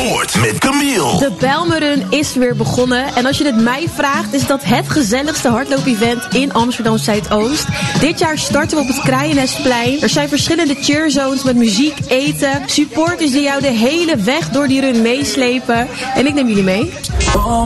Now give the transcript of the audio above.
Sport met Camille. De Bijlmerrun is weer begonnen. En als je het mij vraagt, is dat het gezelligste hardloop-event in Amsterdam Zuidoost. Dit jaar starten we op het Kraaiennestplein. Er zijn verschillende cheerzones met muziek, eten, supporters die jou de hele weg door die run meeslepen. En ik neem jullie mee.